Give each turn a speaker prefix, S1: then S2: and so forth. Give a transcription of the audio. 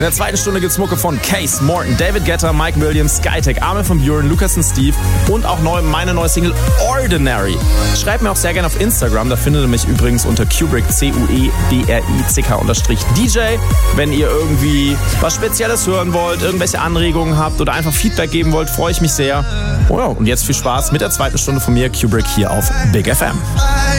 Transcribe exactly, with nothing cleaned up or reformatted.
S1: In der zweiten Stunde gibt's Mucke von Case, Morton, David Guetta, Mike Williams, Skytech, Armin von Buren, Lucas und Steve und auch neu meine neue Single Ordinary. Schreibt mir auch sehr gerne auf Instagram, da findet ihr mich übrigens unter Cuebrick, C U E B R I C K unterstrich D J. Wenn ihr irgendwie was Spezielles hören wollt, irgendwelche Anregungen habt oder einfach Feedback geben wollt, freue ich mich sehr. Oh ja, und jetzt viel Spaß mit der zweiten Stunde von mir, Cuebrick, hier auf Big F M.